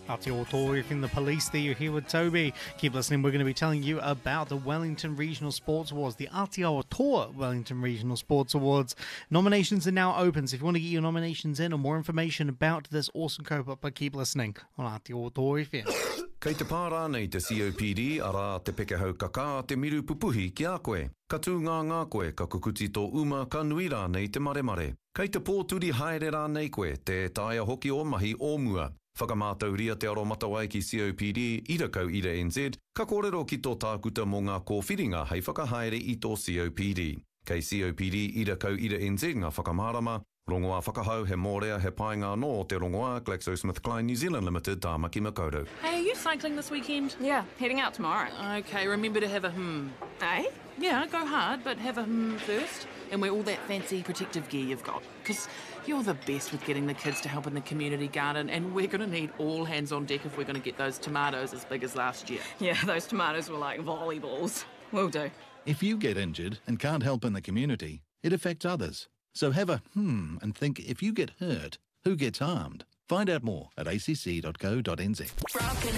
Aotearoa from the police there. You're here with Toby. Keep listening. We're going to be telling you about the Wellington Regional Sports Awards, the Aotearoa Wellington Regional Sports Awards. Nominations are now open, so if you want to get your nominations in or more information about this awesome kaupapa, keep listening on Aotearoa FM. Kei te pārā nei te COPD, arā te pekehau kaka te miru pupuhi ki a koe. Ka tū ngā koe, ka kukuti tō uma, ka nui rā nei te maremare. Kei te pōturi haere rā nei koe, te taia hoki o mahi o mua. Whakamātau ria te aro matawai ki COPD, ira kau ira NZ, ka kōrero ki tō tākuta mō ngā kōwhiringa hei whakahaere i tō COPD. Kei COPD, ira kau ira NZ ngā whakamārama, rongoā whakahau he mōrea he painga no o te rongoā GlaxoSmithKline New Zealand Limited tāmaki makaurau. Hey, are you cycling this weekend? Yeah, heading out tomorrow. Okay, remember to have a Eh? Yeah, go hard, but have a first. And wear all that fancy protective gear you've got. Because you're the best with getting the kids to help in the community garden, and we're going to need all hands on deck if we're going to get those tomatoes as big as last year. Yeah, those tomatoes were like volleyballs. Will do. If you get injured and can't help in the community, it affects others. So have a and think, if you get hurt, who gets harmed? Find out more at acc.co.nz.